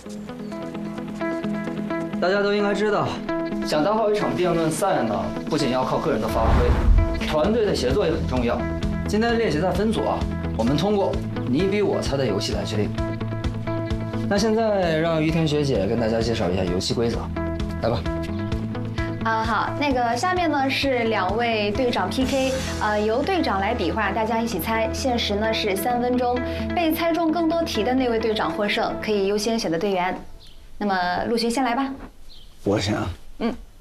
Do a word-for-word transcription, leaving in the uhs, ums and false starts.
大家都应该知道，想打好一场辩论赛呢，不仅要靠个人的发挥，团队的协作也很重要。今天练习赛分组啊，我们通过你比我猜的游戏来决定。那现在让于天学姐跟大家介绍一下游戏规则，来吧。 啊，好，那个下面呢是两位队长 P K， 呃，由队长来比划，大家一起猜，限时呢是三分钟，被猜中更多题的那位队长获胜，可以优先选择队员。那么陆巡先来吧。 我想， 嗯。